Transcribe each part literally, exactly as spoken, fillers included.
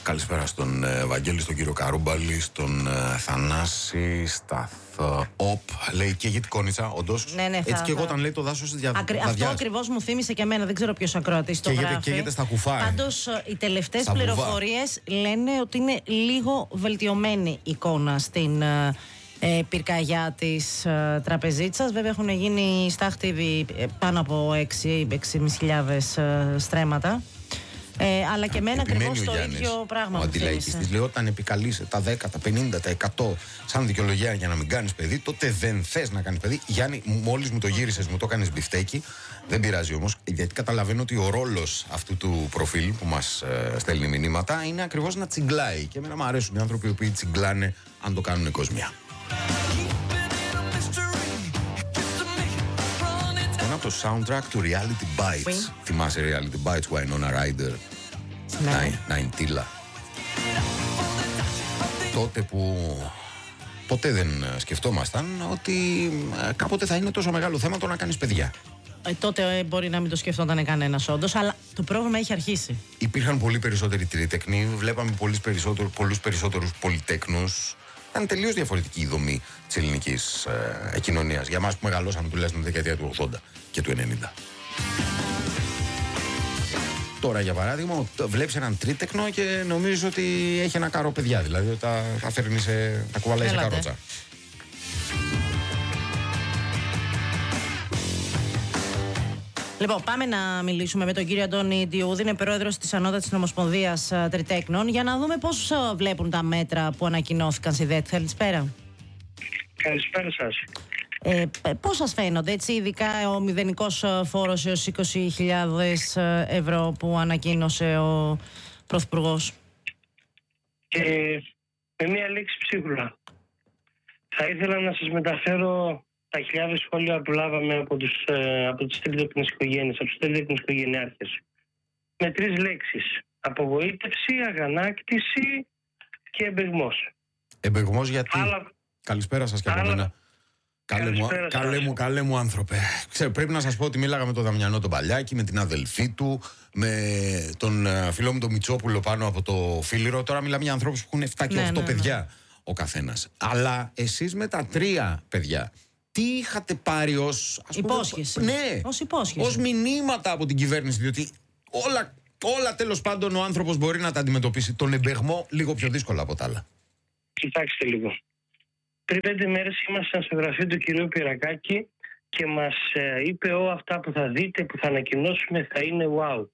Καλησπέρα στον ε, Βαγγέλη, στον κύριο Καρούμπαλη, στον ε, Θανάση, στα ΟΠ. Λέει και Γητικόνιτσα, όντως. Ναι, ναι, θα, έτσι και εγώ θα... όταν λέει το δάσος της δια... Ακρι... Αυτό ακριβώς μου θύμισε και εμένα, δεν ξέρω ποιος ακροατής το καίγεται, γράφει. Καίγεται στα κουφά. Πάντως οι τελευταίες πληροφορίες λένε ότι είναι λίγο βελτιωμένη η εικόνα στην ε, ε, πυρκαγιά της ε, Τραπεζίτσας. Βέβαια έχουν γίνει στάχτη ε, πάνω από έξι με έξι χιλιάδες ε, στρέμματα. Ε, αλλά και εμένα ακριβώς το Γιάννης, ίδιο πράγμα. Ο αντιλαϊκιστής λέει: όταν επικαλείσαι τα δέκα, τα πενήντα, τα εκατό σαν δικαιολογία για να μην κάνεις παιδί, τότε δεν θες να κάνεις παιδί. Γιάννη, μόλις μου το γύρισες, μου το κάνεις μπιφτέκι. Δεν πειράζει όμως, γιατί καταλαβαίνω ότι ο ρόλος αυτού του προφίλ που μας ε, στέλνει μηνύματα είναι ακριβώς να τσιγκλάει. Και εμένα μου αρέσουν οι άνθρωποι οι οποίοι τσιγκλάνε αν το κάνουν κοσμιά. Το soundtrack του Reality Bites. Oui. Θυμάσαι Reality Bites, Winona Ryder, Νάιντίλα. Τότε που ποτέ δεν σκεφτόμασταν ότι κάποτε θα είναι τόσο μεγάλο θέμα το να κάνεις παιδιά. Ε, τότε ε, μπορεί να μην το σκεφτόταν κανένας όντως, αλλά το πρόβλημα έχει αρχίσει. Υπήρχαν πολύ περισσότεροι τρίτεκνοι, βλέπαμε πολλούς περισσότερους, πολλούς περισσότερους πολυτέκνους. Ήταν τελείως διαφορετική η δομή της ελληνικής ε, κοινωνίας. Για εμάς που μεγαλώσαμε τουλάχιστον τη δεκαετία του ογδόντα και του ενενήντα. Τώρα, για παράδειγμα, βλέπεις έναν τρίτεκνο και νομίζεις ότι έχει ένα κάρο παιδιά. Δηλαδή, τα, τα φέρνει σε, τα κουβαλάει σε καρότσα. Λοιπόν, πάμε να μιλήσουμε με τον κύριο Αντώνη Διούδη, είναι πρόεδρος της Ανώτατης Ομοσπονδίας Τριτέκνων, για να δούμε πώς βλέπουν τα μέτρα που ανακοινώθηκαν στη ΔΕΤ. Καλησπέρα. Καλησπέρα σας. Ε, πώς σας φαίνονται, έτσι, ειδικά ο μηδενικός φόρος έως είκοσι χιλιάδες ευρώ που ανακοίνωσε ο Πρωθυπουργός? Ε, με μία λέξη, ψίχουλα. Θα ήθελα να σας μεταφέρω τα χιλιάδες σχόλια που λάβαμε από, τους, ε, από τις τρίτεκνες οικογένειες, από τους τρίτεκνες οικογενειάρχες. Με τρεις λέξεις. Απογοήτευση, αγανάκτηση και εμπεγμός. Εμπεγμός γιατί? Άλλα... Καλησπέρα σας και από μένα. Καλέ μου, καλέ, μου, καλέ μου άνθρωπε. Ξέρω, πρέπει να σας πω ότι μίλαγα με τον Δαμιανό τον Παλιάκη, με την αδελφή του, με τον φίλο μου τον Μητσόπουλο πάνω από το Φίλιρο. Τώρα μιλάμε για ανθρώπους που έχουν επτά και οκτώ ναι, ναι, παιδιά ναι. ο καθένας. Αλλά εσείς με τα τρία παιδιά, τι είχατε πάρει ως υπόσχεση? Πούμε, ναι, ως υπόσχεση. Ως μηνύματα από την κυβέρνηση, διότι όλα, όλα τέλος πάντων ο άνθρωπος μπορεί να τα αντιμετωπίσει. Τον εμπεγμό λίγο πιο δύσκολα από τα άλλα. Κοιτάξτε λίγο. Πριν πέντε μέρες ήμασταν στο γραφείο του κυρίου Πυρακάκη και μας ε, είπε «Ω, αυτά που θα δείτε, που θα ανακοινώσουμε θα είναι wow».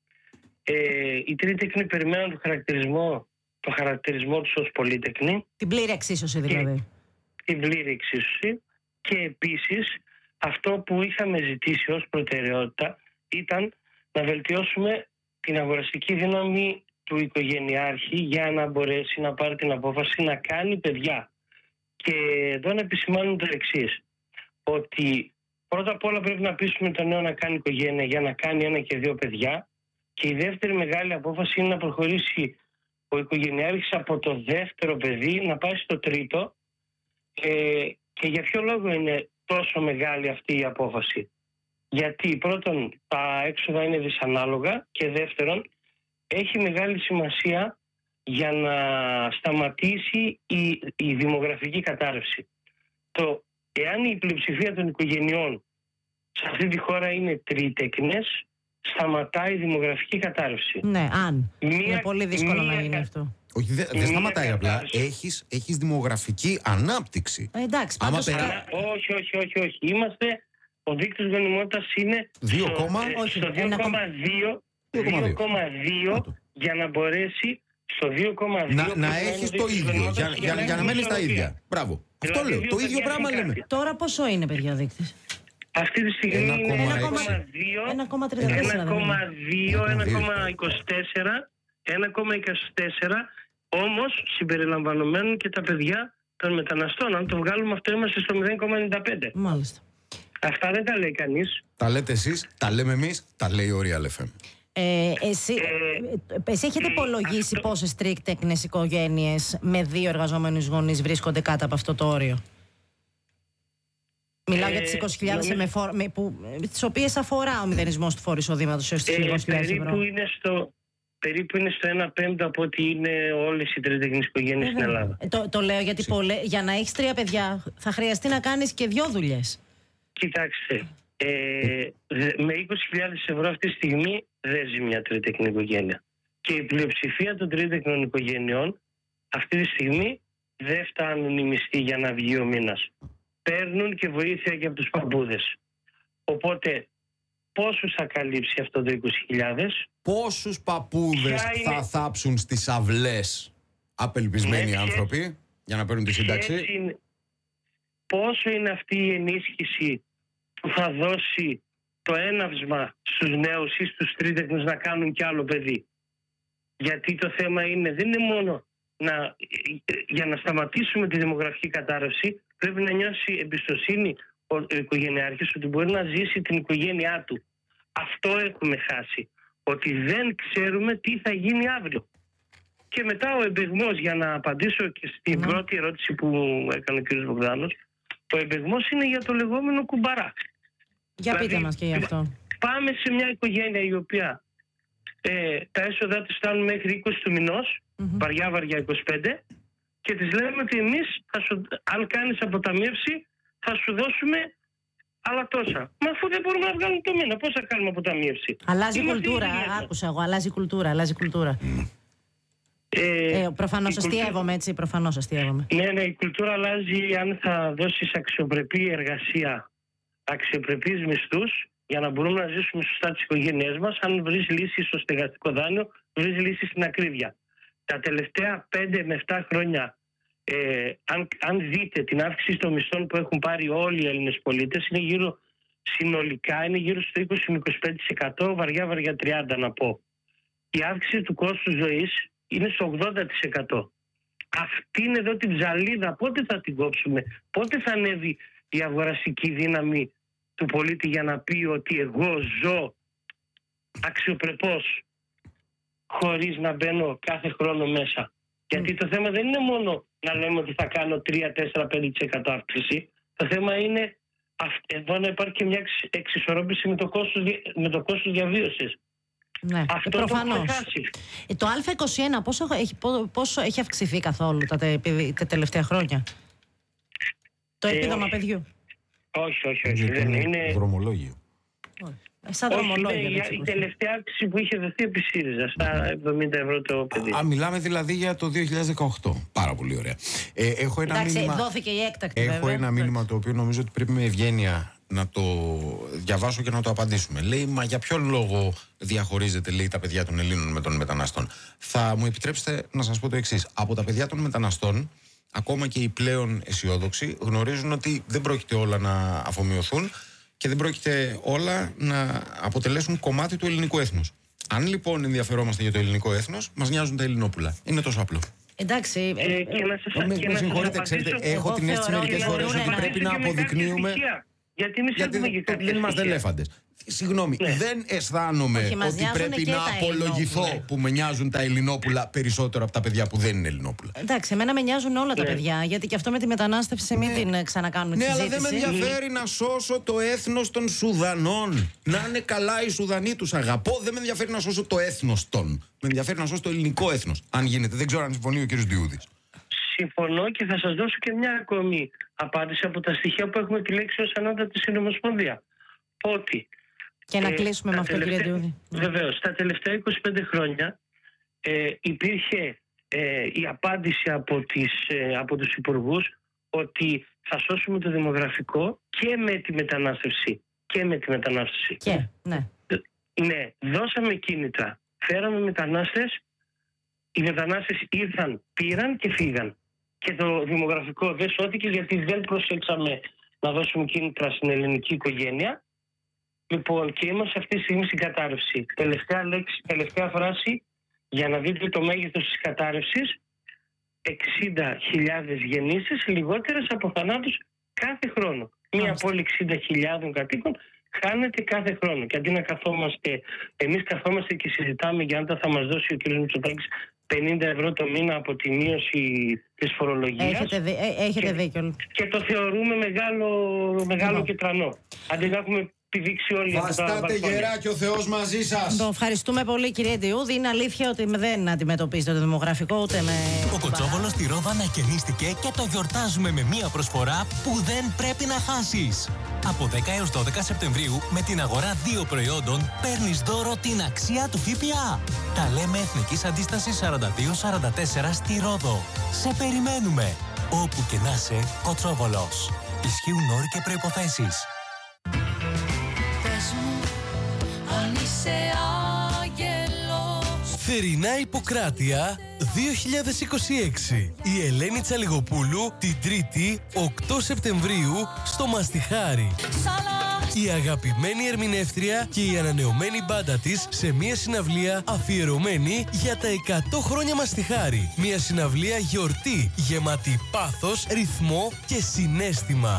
Ε, οι τρίτεκνοι περιμέναν το χαρακτηρισμό, το χαρακτηρισμό τους ως πολίτεκνοι. Την πλήρη εξίσωση δηλαδή. Την πλήρη εξίσωση. Και επίσης αυτό που είχαμε ζητήσει ως προτεραιότητα ήταν να βελτιώσουμε την αγοραστική δύναμη του οικογενειάρχη για να μπορέσει να πάρει την απόφαση να κάνει παιδιά. Και εδώ να επισημάνουμε το εξής, ότι πρώτα απ' όλα πρέπει να πείσουμε τον νέο να κάνει οικογένεια για να κάνει ένα και δύο παιδιά, και η δεύτερη μεγάλη απόφαση είναι να προχωρήσει ο οικογενειάρχης από το δεύτερο παιδί να πάει στο τρίτο. ε, και για ποιο λόγο είναι τόσο μεγάλη αυτή η απόφαση? Γιατί πρώτον τα έξοδα είναι δυσανάλογα και δεύτερον έχει μεγάλη σημασία για να σταματήσει η, η δημογραφική κατάρρευση. Το εάν η πλειοψηφία των οικογενειών σε αυτή τη χώρα είναι τρίτεκνες, σταματάει η δημογραφική κατάρρευση. Ναι, αν. Μία, είναι πολύ δύσκολο μία, να γίνει αυτό. Όχι, δεν δε σταματάει απλά. Έχεις, έχεις δημογραφική ανάπτυξη. Ε, εντάξει, πάντως... περά... Αλλά, όχι, όχι, όχι, όχι. Είμαστε, ο δείκτης γονιμότητας είναι δύο, στο, όχι, στο δύο κόμμα δύο για να μπορέσει στο δύο κόμμα δύο να, να έχεις το ίδιο, για, για, για, για να μένεις τα ίδια. Μπράβο. Αυτό λέω, το ίδιο πράγμα λέμε. Τώρα πόσο είναι, παιδιά, ο δείκτης? Αυτή τη στιγμή είναι ένα κόμμα τριάντα τέσσερα. ένα κόμμα δύο, ένα κόμμα είκοσι τέσσερα, ένα κόμμα είκοσι τέσσερα, όμως συμπεριλαμβανομένων και τα παιδιά των μεταναστών. Αν το βγάλουμε αυτό είμαστε στο μηδέν κόμμα ενενήντα πέντε. Μάλιστα. Αυτά δεν τα λέει κανείς. Τα λέτε εσείς, τα λέμε εμείς, τα λέει ο Real εφ εμ. Ε, εσύ, ε, εσύ έχετε υπολογίσει αυτό... πόσες τρίτεκνες οικογένειες με δύο εργαζόμενους γονείς βρίσκονται κάτω από αυτό το όριο? Μιλάω ε, για τις είκοσι χιλιάδες νομίζω... με, που, τις οποίες αφορά ο μηδενισμός του φόρου εισοδήματος έως τις είκοσι χιλιάδες ευρώ. Περίπου είναι στο, περίπου είναι στο ένα πέμπτο από ό,τι είναι όλες οι τριτεκνείς οικογένειες στην Ελλάδα. Ε, το, το λέω γιατί πολλέ, για να έχεις τρία παιδιά θα χρειαστεί να κάνεις και δυο δουλειές. Κοιτάξτε, ε, με είκοσι χιλιάδες ευρώ αυτή τη στιγμή δεν ζει μια τριτεκνή οικογένεια. Και η πλειοψηφία των τριτεκνών οικογενειών αυτή τη στιγμή δεν φτάνουν οι μισθοί για να βγει ο μήνας. Παίρνουν και βοήθεια και από τους παππούδες. Οπότε πόσους θα καλύψει αυτό το είκοσι χιλιάδες? Πόσους παππούδες θα είναι... θάψουν στις αυλές απελπισμένοι ναι, άνθρωποι και... για να παίρνουν τη σύνταξη? Είναι... Πόσο είναι αυτή η ενίσχυση που θα δώσει το έναυσμα στους νέους ή στους τρίτεκνους να κάνουν κι άλλο παιδί? Γιατί το θέμα είναι, δεν είναι μόνο να, για να σταματήσουμε τη δημογραφική κατάρρευση, πρέπει να νιώσει εμπιστοσύνη ο οικογενειάρχης ότι μπορεί να ζήσει την οικογένειά του. Αυτό έχουμε χάσει. Ότι δεν ξέρουμε τι θα γίνει αύριο. Και μετά ο εμπεγμός, για να απαντήσω και στην mm. πρώτη ερώτηση που έκανε ο κ. Μπογδάνος, ο εμπεγμός είναι για το λεγόμενο κουμπαρά. Για δηλαδή, πείτε μας και γι' αυτό. Πάμε σε μια οικογένεια η οποία ε, τα έσοδα της φτάνουν μέχρι είκοσι του μηνός, mm-hmm. βαριά βαριά είκοσι πέντε, και της λέμε ότι εμείς, θα σου, αν κάνεις αποταμίευση, θα σου δώσουμε άλλα τόσα. Μα αφού δεν μπορούμε να βγάλουμε το μήνα, πώς θα κάνουμε αποταμίευση? Αλλάζει η κουλτούρα, άκουσα εγώ, αλλάζει η κουλτούρα, αλλάζει η κουλτούρα. Ε, ε, προφανώς αστείευομαι κουλτούρα... έτσι, προφανώς αστείευομαι. Ναι, ναι, η κουλτούρα αλλάζει αν θα δώσεις αξιοπρεπή εργασία, αξιοπρεπείς μισθούς, για να μπορούμε να ζήσουμε σωστά τις οικογένειές μας, αν βρεις λύση στο στεγαστικό δάνειο, βρεις λύση στην ακρίβεια. Τα τελευταία πέντε με επτά χρόνια, ε, αν, αν δείτε την αύξηση των μισθών που έχουν πάρει όλοι οι Έλληνες πολίτες, είναι γύρω, συνολικά είναι γύρω στο είκοσι με είκοσι πέντε τοις εκατό, βαριά βαριά τριάντα τοις εκατό να πω. Η αύξηση του κόστους ζωής είναι στο ογδόντα τοις εκατό. Αυτήν εδώ την ψαλίδα πότε θα την κόψουμε? Πότε θα ανέβει η αγοραστική δύναμη του πολίτη για να πει ότι εγώ ζω αξιοπρεπώς χωρίς να μπαίνω κάθε χρόνο μέσα? Γιατί το θέμα δεν είναι μόνο να λέμε ότι θα κάνω τρία, τέσσερα, πέντε τοις εκατό αύξηση. Το θέμα είναι εδώ να υπάρχει και μια εξισορρόπηση με το κόστος, με το κόστος διαβίωσης. Ναι, αυτό προφανώς. το χάσει. Το Α είκοσι ένα πόσο έχει, πόσο έχει αυξηθεί καθόλου τα, τε, τα τελευταία χρόνια? Το επίδομα ε, παιδιού. Όχι, όχι, όχι. Δεν είναι δρομολόγιο. Σαν δρομολόγιο. Η, η τελευταία αύξηση που είχε δοθεί επί ΣΥΡΙΖΑ στα εβδομήντα ευρώ το παιδί. Α, μιλάμε δηλαδή για το δύο χιλιάδες δεκαοκτώ. Πάρα πολύ ωραία. Ε, έχω ένα Εντάξει, μήνυμα, δόθηκε η έκτακτη έχω βέβαια. ένα μήνυμα το οποίο νομίζω ότι πρέπει με ευγένεια να το διαβάσω και να το απαντήσουμε. Λέει, μα για ποιο λόγο διαχωρίζετε, λέει, τα παιδιά των Ελλήνων με των μεταναστών? Θα μου επιτρέψετε να σας πω το εξής. Από τα παιδιά των μεταναστών, ακόμα και οι πλέον αισιόδοξοι γνωρίζουν ότι δεν πρόκειται όλα να αφομοιωθούν και δεν πρόκειται όλα να αποτελέσουν κομμάτι του ελληνικού έθνους. Αν λοιπόν ενδιαφερόμαστε για το ελληνικό έθνος, μας νοιάζουν τα Ελληνόπουλα. Είναι τόσο απλό. Εντάξει. Ε, ε, και να σας, με και να συγχωρείτε, ξέρετε, έχω την αίσθηση μερικές φορές ότι πρέπει να αποδεικνύουμε. Γιατί εμείς έχουμε και κάποια δεν είμαστε ελέφαντες. Συγγνώμη, ναι. δεν αισθάνομαι Όχι, ότι πρέπει να απολογηθώ που με νοιάζουν τα Ελληνόπουλα περισσότερο από τα παιδιά που δεν είναι Ελληνόπουλα. Εντάξει, εμένα με νοιάζουν όλα ναι. τα παιδιά, γιατί και αυτό με τη μετανάστευση μην ναι. την ξανακάνουμε ναι, τη συζήτηση. Ναι, αλλά δεν με ενδιαφέρει να σώσω το έθνος των Σουδανών. Να είναι καλά οι Σουδανοί, τους αγαπώ. Δεν με ενδιαφέρει να σώσω το έθνος των. Με ενδιαφέρει να σώσω το ελληνικό έθνος. Αν γίνεται, δεν ξέρω αν συμφωνεί ο κ. Διούδης. Συμφωνώ και θα σας δώσω και μια ακόμη απάντηση από τα στοιχεία που έχουμε επιλέξει ως ανώτατη συνομοσπονδία. Ότι και να κλείσουμε ε, με αυτό, κύριε Διούδη. Βεβαίως, τα τελευταία είκοσι πέντε χρόνια ε, υπήρχε ε, η απάντηση από, τις, ε, από τους υπουργούς ότι θα σώσουμε το δημογραφικό και με τη μετανάστευση. Και με τη μετανάστευση. Και, ναι. Ναι, δώσαμε κίνητρα. Φέραμε μετανάστες. Οι μετανάστες ήρθαν, πήραν και φύγαν. Και το δημογραφικό δεν σώθηκε γιατί δεν προσέξαμε να δώσουμε κίνητρα στην ελληνική οικογένεια. Λοιπόν, και είμαστε αυτή τη στιγμή στην κατάρρευση. Τελευταία λέξη, τελευταία φράση, για να δείτε το μέγεθος της κατάρρευσης, εξήντα χιλιάδες γεννήσεις λιγότερες από θανάτους κάθε χρόνο. Μία πόλη εξήντα χιλιάδων κατοίκων χάνεται κάθε χρόνο. Και αντί να καθόμαστε, εμείς καθόμαστε και συζητάμε για αν θα μας δώσει ο κ. Μητσοτάκης πενήντα ευρώ το μήνα από τη μείωση της φορολογίας. Έχετε, δι, έχετε και, δίκιο. Και το θεωρούμε μεγάλο, μεγάλο και τρανό. Αντί να έχουμε επιδείξει όλοι αυτά τα βαστάτε μπαλκόνια. γερά και ο Θεός μαζί σας. Το ευχαριστούμε πολύ, κύριε Ντιούδη. Είναι αλήθεια ότι δεν αντιμετωπίζετε το δημογραφικό ούτε με. Ο Κοτσόβολος στη Ρόδα ανακαινίστηκε και το γιορτάζουμε με μία προσφορά που δεν πρέπει να χάσεις. Από δέκα έως δώδεκα Σεπτεμβρίου, με την αγορά δύο προϊόντων, παίρνεις δώρο την αξία του ΦΠΑ. Τα λέμε Εθνικής Αντίστασης σαράντα δύο σαράντα τέσσερα στη Ρόδο. Σε περιμένουμε. Όπου και να είσαι, Κοτσόβολος. Ισχύουν όροι και προϋποθέσεις. Πες μου, αν είσαι άγγελος. Θερινά Ιπποκράτεια δύο χιλιάδες είκοσι έξι. Η Ελένη Τσαλιγοπούλου την Τρίτη οκτώ Σεπτεμβρίου στο Μαστιχάρι. Η αγαπημένη ερμηνεύτρια και η ανανεωμένη μπάντα της σε μια συναυλία αφιερωμένη για τα εκατό χρόνια Μαστιχάρι. Μια συναυλία γιορτή γεμάτη πάθος, ρυθμό και συναίσθημα.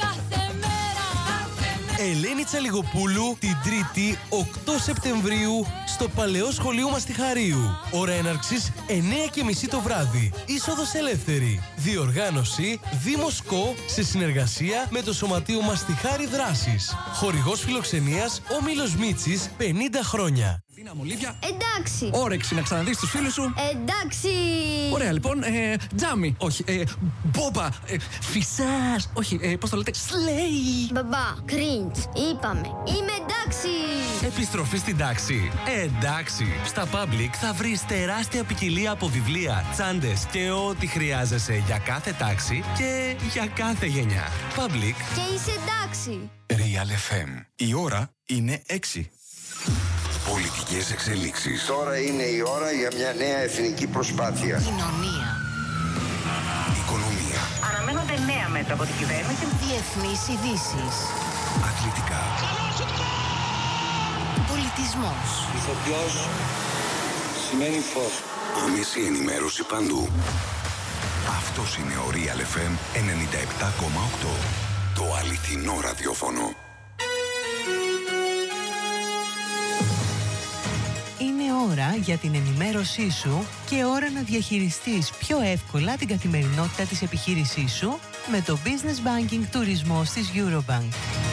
Ελένη Τσαλιγοπούλου την Τρίτη οκτώ Σεπτεμβρίου στο Παλαιό Σχολείο Μαστιχαρίου. Ώρα έναρξης εννιά και μισή το βράδυ. Είσοδος ελεύθερη. Διοργάνωση Δήμος ΚΟ σε συνεργασία με το Σωματείο Μαστιχάρι Δράσης. Χορηγός φιλοξενίας Όμιλος Μίτσης πενήντα χρόνια. Δύναμο, Λίβια. Εντάξει. Όρεξη να ξαναδείς τους φίλους σου. Εντάξει. Ωραία, λοιπόν. Ε, τζάμι. Όχι. Ε, μπόμπα. Ε, φυσάς. Όχι. Ε, πώς το λέτε. Σλέι. Μπαμπά, cringe. Είπαμε. Είμαι εντάξει. Επιστροφή στην τάξη. Ε, εντάξει. Στα Public θα βρεις τεράστια ποικιλία από βιβλία, τσάντες και ό,τι χρειάζεσαι για κάθε τάξη και για κάθε γενιά. Public. Και είσαι εντάξει. Real εφ εμ. Η ώρα είναι έξι. Πολιτικές εξελίξεις. Τώρα είναι η ώρα για μια νέα εθνική προσπάθεια. Κοινωνία. Οικονομία. Αναμένονται νέα μέτρα από την κυβέρνηση. Διεθνείς ειδήσεις. Αθλητικά. Πολιτισμός. Ηθοποιός σημαίνει φως. Άμεση ενημέρωση παντού. Αυτός είναι ο Real εφ εμ ενενήντα επτά κόμμα οκτώ. Το αληθινό ραδιόφωνο. Είναι ώρα για την ενημέρωσή σου και ώρα να διαχειριστείς πιο εύκολα την καθημερινότητα της επιχείρησής σου με το Business Banking Τουρισμός της Eurobank.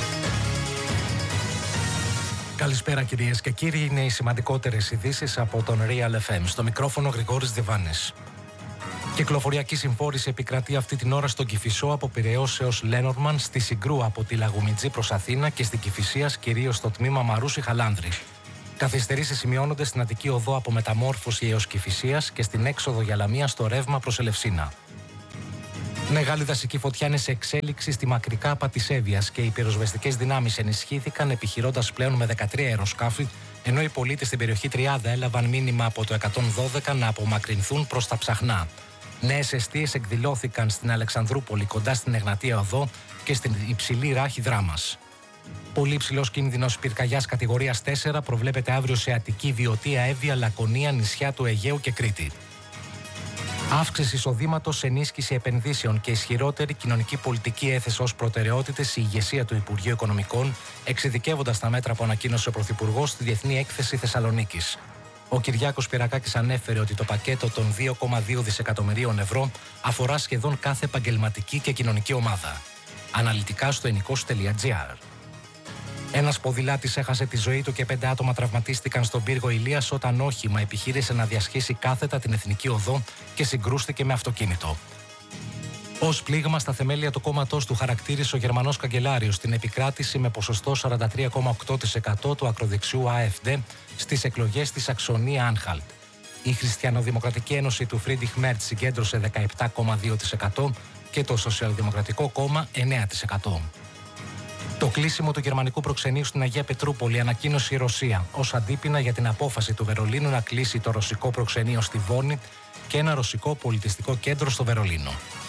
Καλησπέρα κυρίες και κύριοι, είναι οι σημαντικότερες ειδήσεις από τον Real εφ εμ. Στο μικρόφωνο Γρηγόρης Διβάνης. Κυκλοφοριακή συμφόρηση επικρατεί αυτή την ώρα στον Κηφισό από Πειραιώς έως Λένορμαν, στη Συγκρού από τη Λαγουμιτζή προς Αθήνα και στην Κηφισίας κυρίως στο τμήμα Μαρούσι Χαλάνδρη. Καθυστερήσεις σημειώνονται στην Αττική Οδό από Μεταμόρφωση έως Κηφισίας και στην έξοδο για Λαμία στο ρεύμα προς Ελευσίνα. Μεγάλη δασική φωτιά είναι σε εξέλιξη στη Μακρικά Πατησέβειας και οι πυροσβεστικές δυνάμεις ενισχύθηκαν επιχειρώντας πλέον με δεκατρία αεροσκάφη, ενώ οι πολίτες στην περιοχή Τριάδα έλαβαν μήνυμα από το εκατόν δώδεκα να απομακρυνθούν προς τα Ψαχνά. Νέες εστίες εκδηλώθηκαν στην Αλεξανδρούπολη κοντά στην Εγνατία Οδό και στην υψηλή ράχη Δράμας. Πολύ υψηλός κίνδυνος πυρκαγιάς κατηγορίας τέσσερα προβλέπεται αύριο σε Αττική, Βιωτία, Εύβοια, Λακωνία, νησιά του Αιγαίου και Κρήτη. Αύξηση εισοδήματος, ενίσχυση επενδύσεων και ισχυρότερη κοινωνική πολιτική έθεσε ως προτεραιότητες η ηγεσία του Υπουργείου Οικονομικών, εξειδικεύοντας τα μέτρα που ανακοίνωσε ο Πρωθυπουργός στη Διεθνή Έκθεση Θεσσαλονίκης. Ο Κυριάκος Πυρακάκης ανέφερε ότι το πακέτο των δύο κόμμα δύο δισεκατομμυρίων ευρώ αφορά σχεδόν κάθε επαγγελματική και κοινωνική ομάδα. Αναλυτικά στο ενικός τελεία τζι άρ. Ένας ποδηλάτης έχασε τη ζωή του και πέντε άτομα τραυματίστηκαν στον πύργο Ηλίας όταν όχημα επιχείρησε να διασχίσει κάθετα την Εθνική Οδό και συγκρούστηκε με αυτοκίνητο. Ως πλήγμα στα θεμέλια του κόμματός του χαρακτήρισε ο Γερμανός καγκελάριος την επικράτηση με ποσοστό σαράντα τρία κόμμα οκτώ τοις εκατό του ακροδεξιού AfD στις εκλογές της Σαξονία Άνχαλτ. Η Χριστιανοδημοκρατική Ένωση του Φρίντριχ Μέρτς συγκέντρωσε δεκαεπτά κόμμα δύο τοις εκατό και το Σοσιαλδημοκρατικό Κόμμα εννέα τοις εκατό. Το κλείσιμο του γερμανικού προξενείου στην Αγία Πετρούπολη ανακοίνωσε η Ρωσία ως αντίπεινα για την απόφαση του Βερολίνου να κλείσει το ρωσικό προξενείο στη Βόνη και ένα ρωσικό πολιτιστικό κέντρο στο Βερολίνο.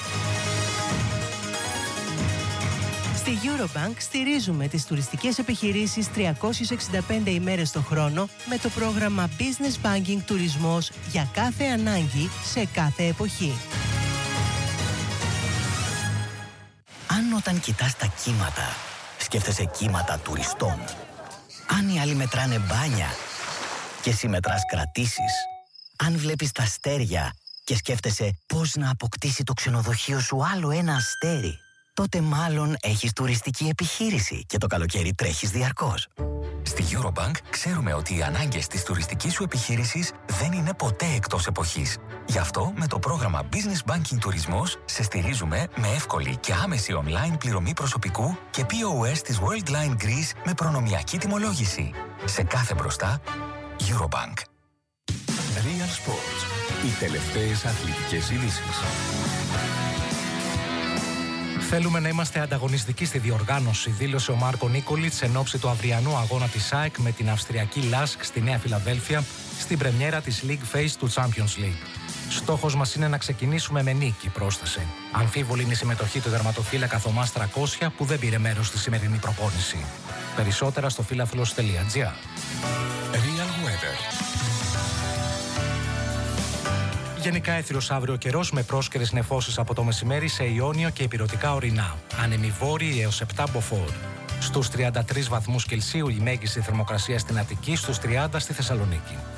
Στη Eurobank στηρίζουμε τις τουριστικές επιχειρήσεις τριακόσιες εξήντα πέντε ημέρες το χρόνο με το πρόγραμμα Business Banking Τουρισμός για κάθε ανάγκη σε κάθε εποχή. Αν όταν κοιτάς τα κύματα, σκέφτεσαι κύματα τουριστών. Αν οι άλλοι μετράνε μπάνια και εσύ μετράς κρατήσεις. Αν βλέπεις τα αστέρια και σκέφτεσαι πώς να αποκτήσει το ξενοδοχείο σου άλλο ένα αστέρι. τότε μάλλον έχεις τουριστική επιχείρηση και το καλοκαίρι τρέχεις διαρκώς. Στη Eurobank ξέρουμε ότι οι ανάγκες της τουριστικής σου επιχείρησης δεν είναι ποτέ εκτός εποχής. Γι' αυτό με το πρόγραμμα Business Banking Τουρισμός σε στηρίζουμε με εύκολη και άμεση online πληρωμή προσωπικού και πι ο ες της Worldline Greece με προνομιακή τιμολόγηση. Σε κάθε μπροστά, Eurobank. Real Sports. Οι τελευταίες αθλητικές ειδήσεις. Θέλουμε να είμαστε ανταγωνιστικοί στη διοργάνωση, δήλωσε ο Μάρκο Νίκολιτς εν ώψη του αυριανού αγώνα της ΑΕΚ με την Αυστριακή Λάσκ στη Νέα Φιλαδέλφια στην πρεμιέρα της League Phase του Champions League. Στόχος μας είναι να ξεκινήσουμε με νίκη, πρόσθεσε. Αμφίβολη είναι η συμμετοχή του τερματοφύλακα Θωμάς τριακόσια που δεν πήρε μέρος στη σημερινή προπόνηση. Περισσότερα στο φίλαθλος τελεία τζι άρ. Real Weather. Γενικά έθριος αύριο καιρός με πρόσκαιρες νεφώσεις από το μεσημέρι σε Ιόνιο και ηπειρωτικά ορεινά. Άνεμοι βόρειοι έως επτά μποφόρ. Στους τριάντα τρεις βαθμούς Κελσίου η μέγιστη θερμοκρασία στην Αττική, στους τριάντα στη Θεσσαλονίκη.